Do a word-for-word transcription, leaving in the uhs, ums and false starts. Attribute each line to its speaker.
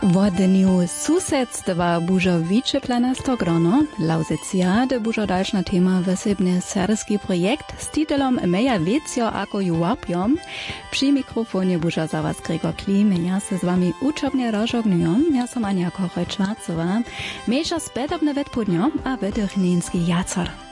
Speaker 1: W dniu susedstwa bužo vyčeplena stogrono, Lauzecia bužo dalšna tema wesebny serbski projekt s titulom Meja Vecio ako ju łapiom. Przy mikrofonie bužo za was Gregor Klim, ja se z wami uczobnie rozżognujem, ja som Ania Kochoj-Čvarcová. Mejša spedobne vedpudnjo a vedrchnenski jacor.